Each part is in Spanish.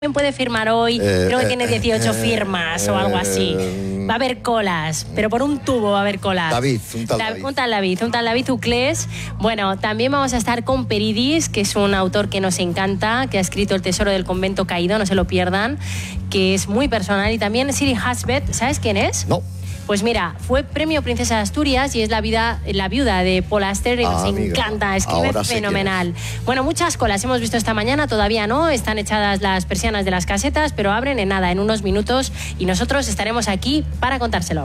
También puede firmar hoy, creo que tiene 18 firmas o algo así. Va a haber colas, pero por un tubo va a haber colas. David, un tal David Uclés. Bueno, también vamos a estar con Peridis, que es un autor que nos encanta, que ha escrito El tesoro del convento caído, no se lo pierdan, que es muy personal. Y también Siri Hasbet, ¿sabes quién es? No. Pues mira, fue premio Princesa de Asturias y es la viuda de Paul Auster y nos encanta, escribe fenomenal. Bueno, muchas colas hemos visto esta mañana, todavía no, están echadas las persianas de las casetas, pero abren en nada, en unos minutos, y nosotros estaremos aquí para contárselo.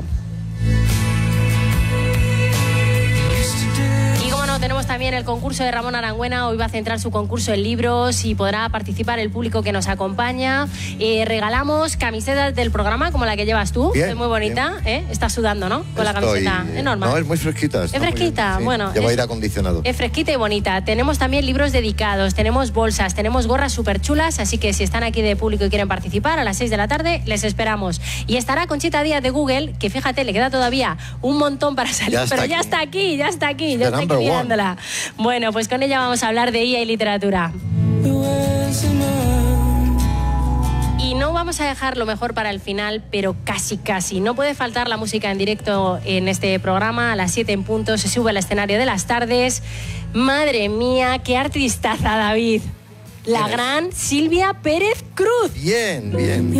Tenemos también el concurso de Ramón Arangüena. Hoy va a centrar su concurso en libros y podrá participar el público que nos acompaña. Regalamos camisetas del programa, como la que llevas tú. Bien, es muy bonita, ¿eh? Estás sudando, ¿no? Con la camiseta. Es normal. No, es muy fresquita. Es fresquita, bien, sí. Bueno. Lleva aire acondicionado. Es fresquita y bonita. Tenemos también libros dedicados, tenemos bolsas, tenemos gorras súper chulas, así que si están aquí de público y quieren participar, a las 6 de la tarde les esperamos. Y estará Conchita Díaz de Google, que fíjate, le queda todavía un montón para salir, pero ya está aquí, ya está aquí mirándola. Bueno, pues con ella vamos a hablar de IA y literatura. Y no vamos a dejar lo mejor para el final, pero casi. No puede faltar la música en directo en este programa. A las 7 en punto se sube al escenario de las tardes. Madre mía, qué artistaza, David. La gran Silvia Pérez Cruz. Bien.